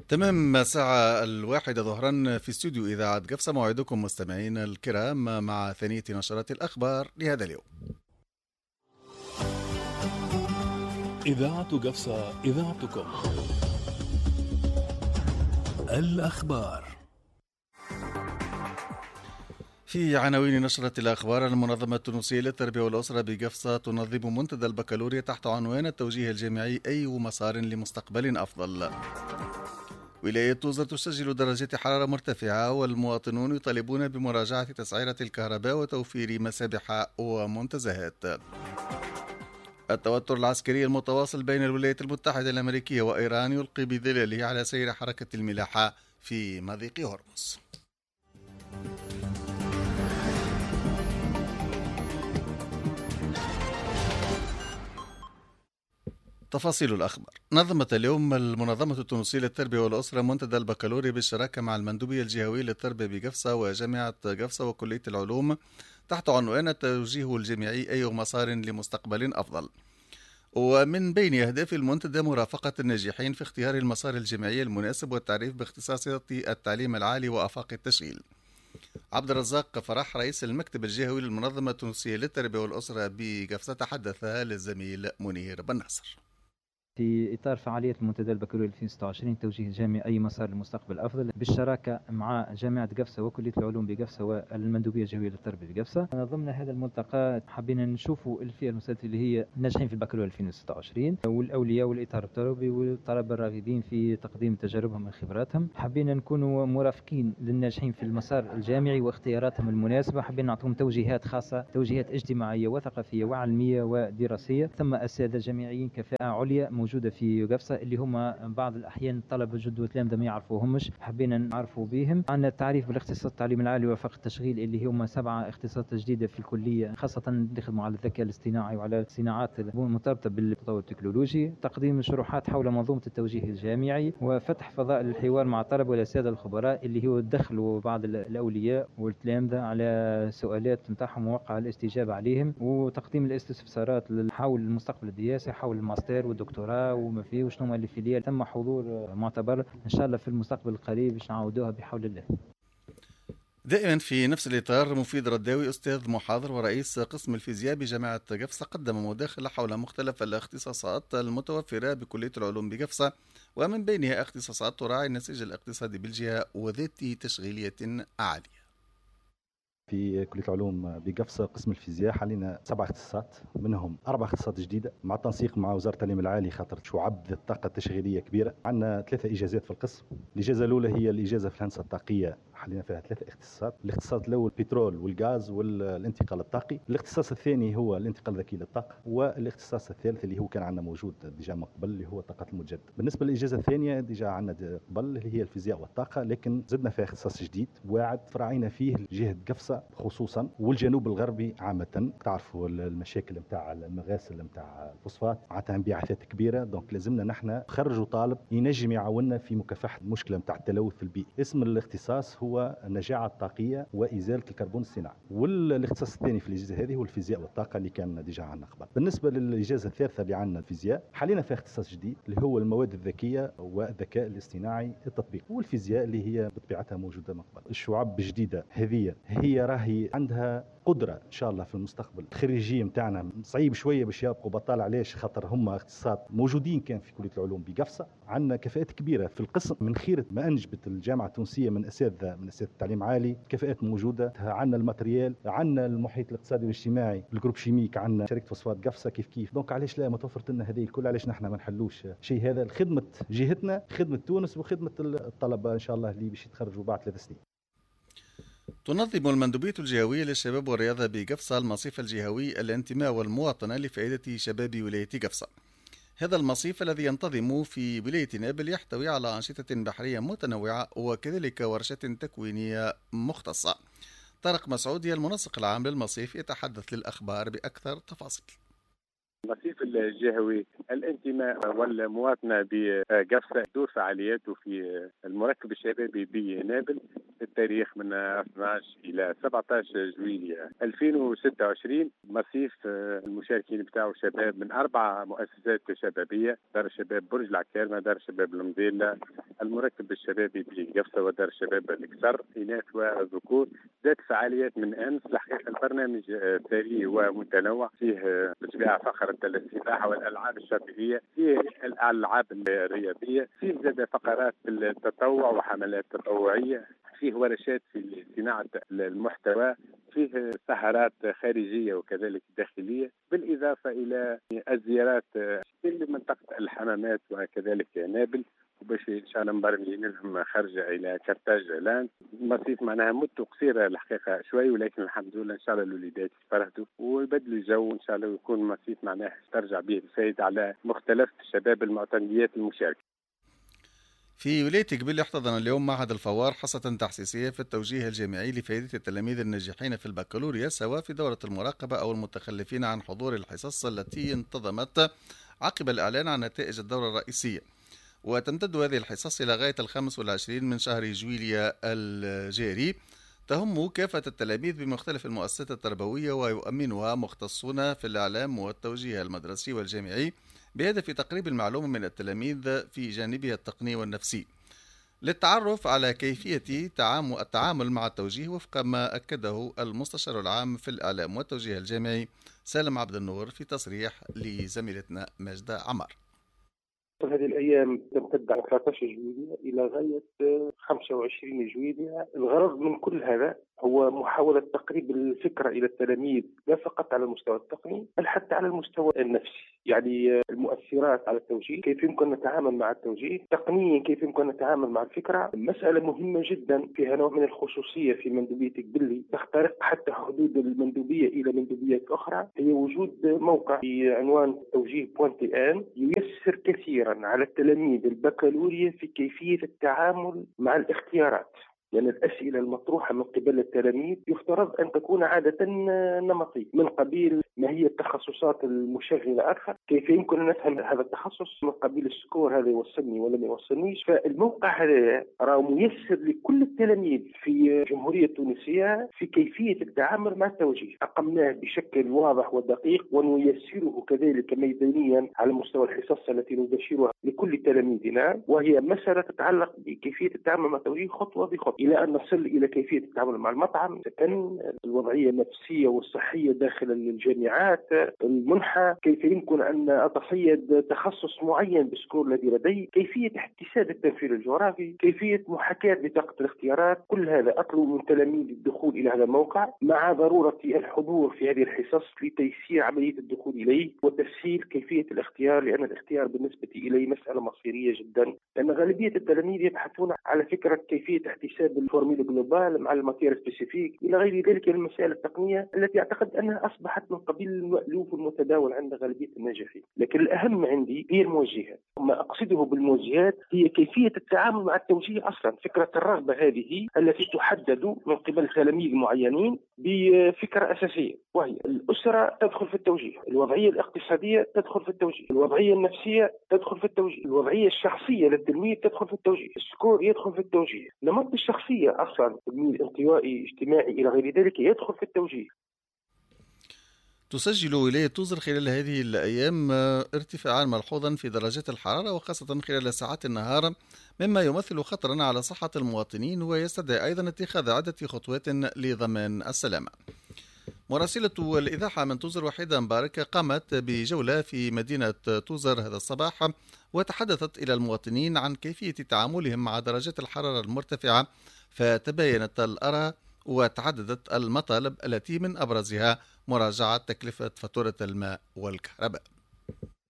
تمام الساعة 1 ظهرا في استوديو إذاعة قفصة. موعدكم مستمعينا الكرام مع ثانية نشرات الأخبار لهذا اليوم. إذاعة قفصة، إذاعتكم. الأخبار. في عناوين نشرة الأخبار: المنظمة التونسية للتربية والأسرة بقفصة تنظم منتدى البكالوريا تحت عنوان التوجيه الجامعي أي مسار لمستقبل أفضل. ولاية طوزة تسجل درجات حرارة مرتفعة والمواطنون يطالبون بمراجعة تسعيرة الكهرباء وتوفير مسابح ومنتزهات. التوتر العسكري المتواصل بين الولايات المتحدة الأمريكية وإيران يلقي بظلاله على سير حركة الملاحة في مضيق هرمز. تفاصيل الأخبار. نظمت اليوم المنظمة التونسية للتربية والأسرة منتدى البكالوريا بالشراكة مع المندوبية الجهوية للتربية بقفصة وجامعة قفصة وكلية العلوم تحت عنوان التوجيه الجامعي أي مسار لمستقبل أفضل. ومن بين أهداف المنتدى مرافقة الناجحين في اختيار المسار الجامعي المناسب والتعريف باختصاصات التعليم العالي وآفاق التشغيل. عبد الرزاق فرح رئيس المكتب الجهوي للمنظمة التونسية للتربية والأسرة بقفصة تحدث للزميل منير بن ناصر. في إطار فعالية المنتدى البكالوريا 2026 توجيه جامعي أي مسار للمستقبل الأفضل بالشراكة مع جامعة قفصة وكلية العلوم بقفصة والمندوبية الجهوية للتربية بقفصة. ضمن هذا الملتقى حابين نشوفوا الفئة المستهدفة اللي هي الناجحين في البكالوريا 2026 والأولياء والإطار التربوي والطلبة الراغبين في تقديم تجاربهم وخبراتهم. حابين نكونوا مرافقين للناجحين في المسار الجامعي واختياراتهم المناسبة. حابين نعطيهم توجيهات خاصة، توجيهات اجتماعية وثقافية وعلمية ودراسية. ثم أساتذة جامعيين كفاءة عليا موجودة في قفصة اللي هم بعض الأحيان الطلبة جد والتلامذة ما يعرفوهمش، حبينا نعرفوا بهم. عندنا التعريف بالاختصاص التعليم العالي وفق التشغيل اللي هم 7 اختصاصات جديدة في الكلية، خاصة اللي يخدموا على الذكاء الاصطناعي وعلى الصناعات المرتبطة بالتطور التكنولوجي. تقديم شروحات حول منظومة التوجيه الجامعي وفتح فضاء للحوار مع الطلبة والأساتذة الخبراء اللي هو دخلوا بعض الأولياء والتلامذة على سؤالات نتاعهم ووقع الاستجابة عليهم، وتقديم الاستفسارات حول المستقبل الدراسي حول الماستر والدكتوراه وما فيه وشنو اللي في. تم حضور معتبر ان شاء الله في المستقبل القريب باش نعاودوها بحول الله. دائما في نفس الإطار، مفيد رداوي أستاذ محاضر ورئيس قسم الفيزياء بجامعة قفصة قدم مداخلة حول مختلف الاختصاصات المتوفرة بكلية العلوم بقفصة، ومن بينها اختصاصات تراعي النسيج الاقتصادي بالجهة وذات تشغيلية عالية. في كلية العلوم بقفصة قسم الفيزياء حاليا 7 اختصاصات، منهم 4 اختصاصات جديدة مع التنسيق مع وزارة التعليم العالي خاطر شعب ذات طاقة تشغيلية كبيرة. عندنا 3 إجازات في القسم. الإجازة الأولى هي الإجازة في الهندسة الطاقية، حاليا فيها 3 اختصاصات. الاختصاص الأول البترول والغاز والانتقال الطاقي. الاختصاص الثاني هو الانتقال الذكي للطاقة. والاختصاص الثالث اللي هو كان عندنا موجود ديجا من قبل اللي هو الطاقة المتجددة. بالنسبة للإجازة الثانية ديجا عندنا قبل اللي هي الفيزياء والطاقة، لكن زدنا فيها اختصاص جديد واعد فراعينا فيه جهة قفصة خصوصا والجنوب الغربي عامة. تعرفوا المشاكل نتاع المغاسل نتاع الفوسفات عندها انبعاثات كبيرة، دونك لازمنا نحن نخرجوا طالب ينجم يعاوننا في مكافحة المشكلة نتاع التلوث البيئي. اسم الاختصاص هو النجاعة الطاقية وإزالة الكربون الصناعي. والاختصاص الثاني في الإجازة هذه هو الفيزياء والطاقة اللي كان ديجا عندنا قبل. بالنسبة للإجازة الثالثة اللي عندنا الفيزياء، حاليا فيها اختصاص جديد اللي هو المواد الذكية والذكاء الاصطناعي التطبيقي، والفيزياء اللي هي بطبيعتها موجودة من قبل. الشعب الجديدة هذه هي راهي عندها قدرة إن شاء الله في المستقبل. الخريجين متاعنا صعيب شوية باش يبقوا بطال، علاش؟ خاطر هم اختصاصات موجودين كان في كلية العلوم بقفصة. عندنا كفاءات كبيرة في القسم من خيرة ما أنجبت الجامعة التونسية من أساتذة التعليم العالي. كفاءات موجودة، عندنا الماتريال، عندنا المحيط الاقتصادي والاجتماعي، الجروب شيميك، عندنا شركة فوسفات قفصة كيف. دونك علاش لا ما توفرت لنا هذه الكل؟ علاش نحن ما نحلوش شيء هذا لخدمة جهتنا، خدمة تونس وخدمة الطلبة إن شاء الله اللي باش يتخرجوا بعد 3 سنين. تنظم المندوبية الجهوية للشباب والرياضة بقفصة المصيف الجهوي الانتماء والمواطنة لفائدة شباب ولاية قفصة. هذا المصيف الذي ينتظم في ولاية نابل يحتوي على أنشطة بحرية متنوعة وكذلك ورشة تكوينية مختصة. طارق مسعودي المنسق العام للمصيف يتحدث للأخبار بأكثر تفاصيل. المصيف الجهوي الانتماء والمواطنة بقفصة دور فعالياته في المركب الشبابي بنابل في التاريخ من 12 إلى 17 جويلية 2026. مصيف المشاركين بتاعه شباب من 4 مؤسسات شبابية: دار الشباب برج العكارمة، دار الشباب المضيلة، المركب الشبابي بقفصة، ودار الشباب الكسر، إناث وذكور. ذات فعاليات من أمس. الحقيقة البرنامج ثري ومتنوع، فيه بالطبيعة فقرة السباحة والألعاب الشاطئية، فيه الألعاب الرياضية، فيه زاد فقرات التطوع وحملات تطوعية، فيه ورشات في صناعة المحتوى، فيه سهرات خارجية وكذلك داخلية، بالإضافة إلى الزيارات في منطقة الحمامات وكذلك نابل، وباش ان شاء الله مبرمجين لهم خرجه الى كرتاج لاند. المصيف معناها مدته قصيره الحقيقه شوي، ولكن الحمد لله ان شاء الله الوليدات يفرحوا ويبدلوا الجو ان شاء الله، ويكون المصيف معناها ترجع به الفائده على مختلف الشباب المعتمديات المشاركه. في ولاية قبيل احتضن اليوم معهد الفوار حصة تحسيسية في التوجيه الجامعي لفائدة التلاميذ الناجحين في البكالوريوس، سواء في دورة المراقبة أو المتخلفين عن حضور الحصص التي انتظمت عقب الإعلان عن نتائج الدورة الرئيسية. وتمتد هذه الحصص إلى غاية 25 من شهر جويلية الجاري، تهم كافة التلاميذ بمختلف المؤسسات التربوية، ويؤمنها مختصون في الإعلام والتوجيه المدرسي والجامعي بهدف تقريب المعلومة من التلاميذ في جانبها التقني والنفسي، للتعرف على كيفية التعامل مع التوجيه وفق ما أكده المستشار العام في الإعلام والتوجيه الجامعي سالم عبد النور في تصريح لزميلتنا ماجدة عمر. هذه الأيام تمتد على 13 جويلية إلى غاية 25 جويلية. الغرض من كل هذا هو محاولة تقريب الفكرة إلى التلاميذ، لا فقط على المستوى التقني بل حتى على المستوى النفسي، يعني المؤثرات على التوجيه، كيف يمكن نتعامل مع التوجيه تقنيا، كيف يمكن نتعامل مع الفكرة. مسألة مهمة جدا فيها نوع من الخصوصية في مندوبية قبلي، تخترق حتى حدود المندوبية إلى مندوبيات أخرى، هي وجود موقع بعنوان توجيه بوينتي آن ييسر كثيرا على التلاميذ البكالوريا في كيفية التعامل مع الاختيارات. لأن الأسئلة المطروحة من قبل التلاميذ يفترض أن تكون عادة نمطية، من قبيل ما هي التخصصات المشغلة أكثر، كيف يمكن أن نفهم هذا التخصص، من قبيل السكور هذا يوصلني ولا ما يوصلنيش. فالموقع هذا راه ميسر لكل التلاميذ في الجمهورية التونسية في كيفية التعامل مع التوجيه. أقمناه بشكل واضح ودقيق، ونيسره كذلك ميدانيا على مستوى الحصص التي نبشرها لكل تلاميذنا، وهي مسألة تتعلق بكيفية التعامل مع التوجيه خطوة بخطوة، إلى أن نصل إلى كيفية التعامل مع المطعم، سكن، الوضعية النفسية والصحية داخل الجامعات، المنحة، كيف يمكن أن أتصيد تخصص معين بالسكور الذي لدي، كيفية احتساب التمثيل الجغرافي، كيفية محاكاة بطاقة الاختيارات. كل هذا أطلب من تلاميذ الدخول إلى هذا الموقع، مع ضرورة الحضور في هذه الحصص لتيسير عملية الدخول إليه وتسهيل كيفية الاختيار، لأن الاختيار بالنسبة إلي مسألة مصيرية جدا، لأن غالبية التلاميذ يبحثون على فكرة كيفية احتساب الفورميل جلوبال مع الماتير سبيسيفيك إلى غير ذلك من المسائل التقنية التي أعتقد أنها أصبحت من قبيل المألوف والمتداول عند غالبية الناجحين. لكن الأهم عندي هي الموجهات. ما أقصده بالموجهات هي كيفية التعامل مع التوجيه أصلا. فكرة الرغبة هذه التي تحدد من قبل تلاميذ معينين بفكرة أساسية، وهي الأسرة تدخل في التوجيه، الوضعية الاقتصادية تدخل في التوجيه، الوضعية النفسية تدخل في التوجيه، الوضعية الشخصية للتلميذ تدخل في التوجيه، السكور يدخل في التوجيه، نمط الشخصية أصلا، تلميذ انطوائي اجتماعي إلى غير ذلك يدخل في التوجيه. تسجل ولاية توزر خلال هذه الأيام ارتفاعا ملحوظا في درجات الحرارة، وخاصة خلال ساعات النهار، مما يمثل خطرا على صحة المواطنين، ويستدعي أيضا اتخاذ عدة خطوات لضمان السلامة. مراسلة الإذاعة من توزر وحيدة مبارك قامت بجولة في مدينة توزر هذا الصباح، وتحدثت إلى المواطنين عن كيفية تعاملهم مع درجات الحرارة المرتفعة، فتباينت الآراء وتعددت المطالب التي من أبرزها مراجعة تكلفة فاتورة الماء والكهرباء.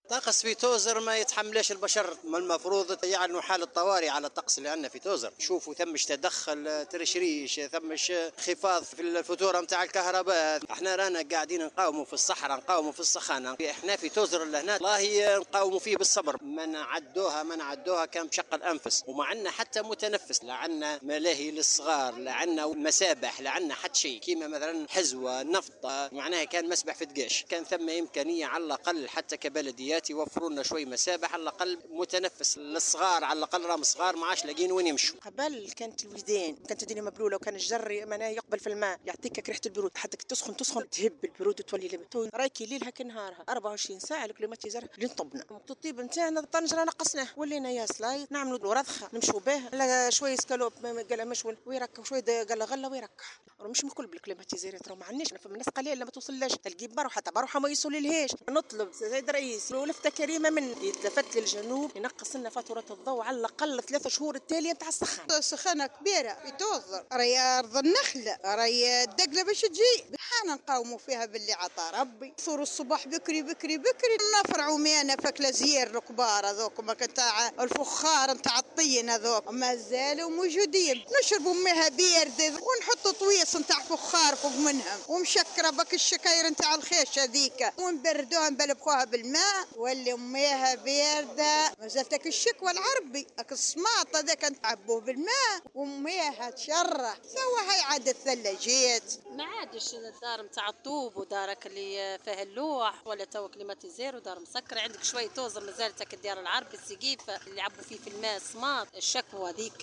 طقس في توزر ما يتحملش البشر، ما المفروض يعلنوا حالة طوارئ على الطقس اللي عندنا في توزر. شوفوا ثمش تدخل ترشريش، ثمش انخفاض في الفاتورة نتاع الكهرباء. احنا رانا قاعدين نقاوموا في الصحراء، نقاوموا في السخانة. احنا في توزر اللي هنا والله نقاوموا فيه بالصبر. ما نعدوها كان بشق الأنفس، وما عندنا حتى متنفس، لا عندنا ملاهي للصغار، لا عندنا مسابح، لا عندنا حتى شيء. كيما مثلا حزوة نفطة، معناها كان مسبح في دقاش. كان ثم إمكانية على الأقل حتى كبلديات يوفروا لنا شوي مسابح، على الأقل متنفس للصغار، على الأقل راهم صغار ما عادش لاقيين وين يمشوا. قبل كانت الوجدان، كانت الدنيا مبلوله، وكان الجر معناها يقبل في الماء، يعطيك ريحه البرود، حتى تسخن تهب البرود وتولي لبن. رايكي ليلها كنهارها 24 ساعه الكليماتيزر اللي نطبنا. الطيب نتاعنا الطنجره نقصناه، ولينا يا سلايد نعملوا رضخه نمشوا به، لا شوي سكالوب قال مشول ويركب، شوي قال غله ويركب. مش الكل بالكليماتيزيرات، راه ما عندناش. فما الناس قليل ما توصلش، تلقي بروحه ما يوصللهاش. نطلب سيد رئيس ولفته كريمه من يتلفت للجنوب ينقص لنا فاتوره الضوء على الاقل 3 شهور التاليه نتاع السخانه. سخانه كبيره في توزر، راهي ارض النخله، راهي الدقله باش تجي. حنا نقاوموا فيها باللي عطا ربي. صوروا الصباح بكري نفرعوا مينا فكله زير الكبار هذوك تاع الفخار نتاع الطين هذوك مازالوا موجودين. نشربوا ميها بارده ونحطوا طويس نتاع فخار فوق منهم، ومشكره بك الشكاير نتاع الخيش هذيك، ونبردوها نبلبخوها بالماء واللي ميها بارده. مازالتك الشكوى العربي الصماط هذاك نتعبوه بالماء وميها تشرح. سوا هاي عاد الثلاجات ما عادش الدار نتاع الطوب ودارك اللي فيها اللوح ولا تو كليماتيزير ودار مسكر. عندك شويه توزر مازالتك الديار العربي السقيفه اللي يعبوا فيه في الماء صماط. الشكوى هذيك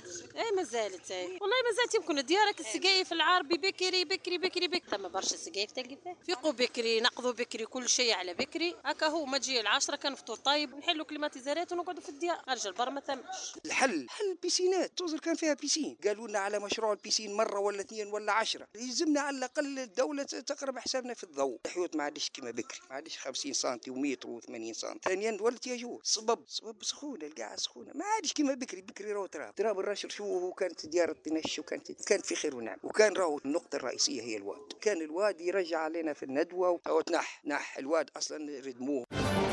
مازالت والله مازالت. يمكن ديارك السقايف العربي بكري ثم برشا سقايف تلقي فيه. فيقوا بكري، نقضوا بكري، كل شيء على بكري. هكا هو ما تجي 10 كان فطور طيب، نحلوا كليماتيزيرات ونقعدوا في الديار. خارج البر ما ثمش الحل بيسينات. توزر كان فيها بيسين، قالوا لنا على مشروع البيسين مره ولا 2 ولا 10. يلزمنا على الاقل الدوله تقرب حسابنا في الضوء. الحيوط ما عادش كما بكري، ما عادش 50 سم ومتر و80 سم. ثانيا ولت ياجور صبب سخونه، القاعه سخونه، ما عادش كما بكري راهو تراب الرش رشوه. وكانت ديار الطنش وكانت في خير ونعم. وكان راهو النقطه الرئيسيه هي الواد. كان الواد يرجع علينا في الندوه او تنح الواد اصلا ردموه.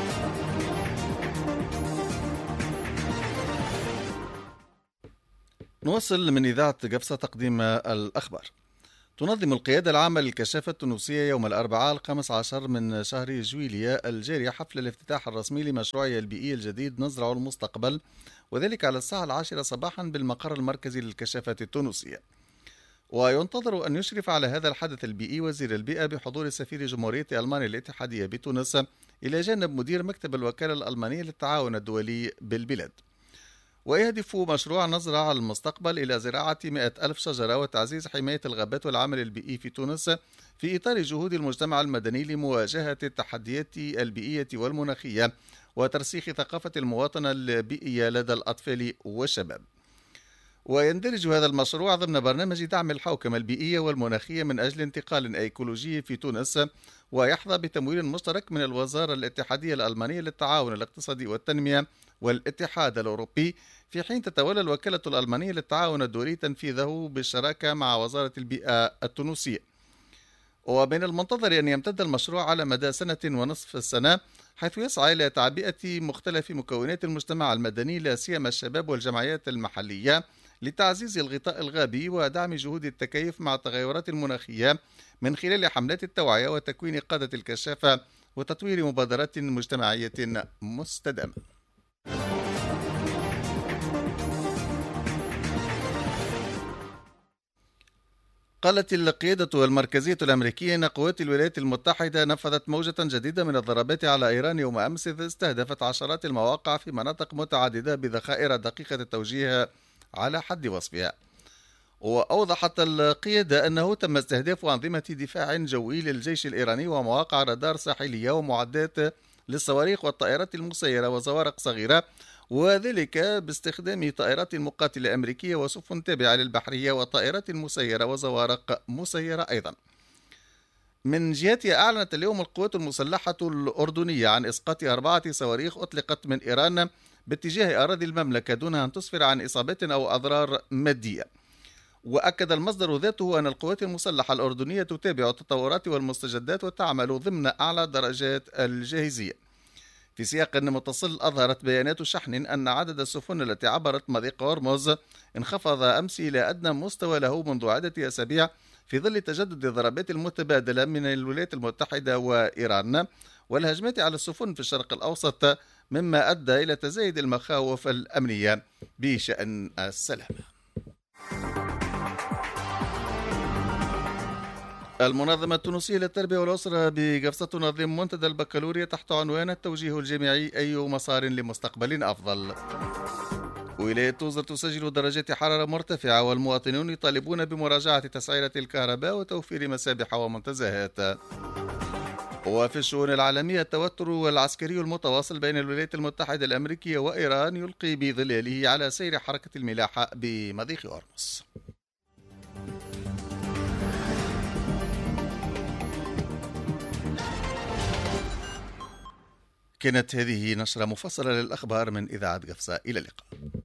نواصل من إذاعة قفصة تقديم الأخبار. تنظم القيادة العامة للكشافة التونسية يوم الأربعاء 15 من شهر جويلية الجاري حفل الافتتاح الرسمي لمشروعها البيئي الجديد نزرع المستقبل، وذلك على الساعة 10 صباحا بالمقر المركزي للكشافة التونسية. وينتظر أن يشرف على هذا الحدث البيئي وزير البيئة بحضور سفير جمهورية ألمانيا الاتحادية بتونس، إلى جانب مدير مكتب الوكالة الألمانية للتعاون الدولي بالبلاد. ويهدف مشروع نزرع المستقبل إلى زراعة 100,000 شجرة وتعزيز حماية الغابات والعمل البيئي في تونس في إطار جهود المجتمع المدني لمواجهة التحديات البيئية والمناخية وترسيخ ثقافة المواطنة البيئية لدى الأطفال والشباب. ويندرج هذا المشروع ضمن برنامج دعم الحوكمة البيئية والمناخية من أجل انتقال أيكولوجي في تونس، ويحظى بتمويل مشترك من الوزارة الاتحادية الألمانية للتعاون الاقتصادي والتنمية والاتحاد الأوروبي، في حين تتولى الوكالة الألمانية للتعاون الدولي تنفيذه بالشراكة مع وزارة البيئة التونسية. ومن المنتظر أن يمتد المشروع على مدى 1.5 سنة، حيث يسعى إلى تعبئة مختلف مكونات المجتمع المدني لا سيما الشباب والجمعيات المحلية لتعزيز الغطاء الغابي ودعم جهود التكيف مع التغيرات المناخية من خلال حملات التوعية وتكوين قادة الكشافة وتطوير مبادرات مجتمعية مستدامة. قالت القيادة المركزية الأمريكية أن قوات الولايات المتحدة نفذت موجة جديدة من الضربات على إيران يوم أمس، إذ استهدفت عشرات المواقع في مناطق متعددة بذخائر دقيقة التوجيه على حد وصفها. وأوضحت القيادة أنه تم استهداف أنظمة دفاع جوي للجيش الإيراني ومواقع رادار ساحلية ومعدات للصواريخ والطائرات المسيرة وزوارق صغيرة، وذلك باستخدام طائرات مقاتلة أمريكية وسفن تابعة للبحرية وطائرات مسيرة وزوارق مسيرة أيضا. من جهتها أعلنت اليوم القوات المسلحة الأردنية عن إسقاط 4 صواريخ أطلقت من إيران باتجاه أراضي المملكة دون أن تسفر عن إصابات أو أضرار مادية. وأكد المصدر ذاته أن القوات المسلحة الأردنية تتابع التطورات والمستجدات وتعمل ضمن أعلى درجات الجاهزية. في سياق متصل، أظهرت بيانات شحن أن عدد السفن التي عبرت مضيق هرمز انخفض أمس إلى أدنى مستوى له منذ عدة أسابيع في ظل تجدد الضربات المتبادلة من الولايات المتحدة وإيران والهجمات على السفن في الشرق الأوسط، مما أدى إلى تزايد المخاوف الأمنية بشأن السلام. المنظمة التونسية للتربية والأسرة بقفصة تنظم منتدى البكالوريا تحت عنوان التوجيه الجامعي أي مسار لمستقبل أفضل. ولاية توزر تسجل درجات حرارة مرتفعة والمواطنون يطالبون بمراجعة تسعيرة الكهرباء وتوفير مسابح ومنتزهات. وفي الشؤون العالمية، التوتر العسكري المتواصل بين الولايات المتحدة الأمريكية وإيران يلقي بظلاله على سير حركة الملاحة بمضيق هرمز. كانت هذه نشرة مفصلة للأخبار من إذاعة قفصة. إلى اللقاء.